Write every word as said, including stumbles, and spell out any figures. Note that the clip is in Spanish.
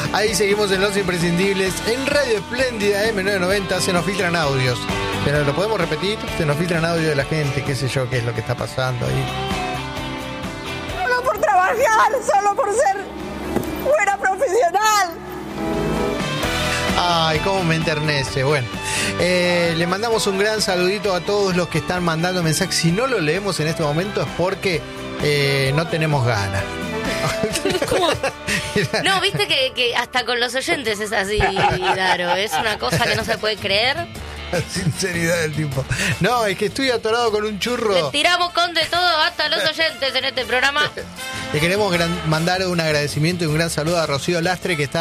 Ahí seguimos en Los Imprescindibles. En Radio Espléndida M novecientos noventa se nos filtran audios. Pero lo podemos repetir, se nos filtran audios de la gente, qué sé yo, qué es lo que está pasando ahí. Solo por trabajar, solo por ser buena profesional. Ay, cómo me enternece. Bueno, eh, le mandamos un gran saludito a todos los que están mandando mensajes. Si no lo leemos en este momento es porque eh, no tenemos ganas. ¿Cómo? No, viste que, que hasta con los oyentes es así, Daro. Es una cosa que no se puede creer. La sinceridad del tipo. No, es que estoy atorado con un churro. Le tiramos con de todo hasta los oyentes en este programa. Le queremos gran- mandar un agradecimiento y un gran saludo a Rocío Lastre, que está